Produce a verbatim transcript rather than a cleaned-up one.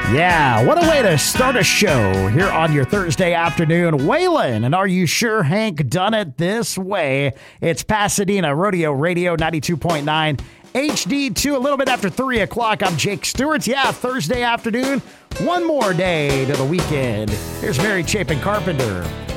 Yeah, what a way to start a show here on your Thursday afternoon. Waylon, and Are You Sure Hank Done It This Way? It's Pasadena Rodeo Radio ninety-two point nine H D two, a little bit after three o'clock. I'm Jake Stewart. Yeah, Thursday afternoon, one more day to the weekend. Here's Mary Chapin Carpenter.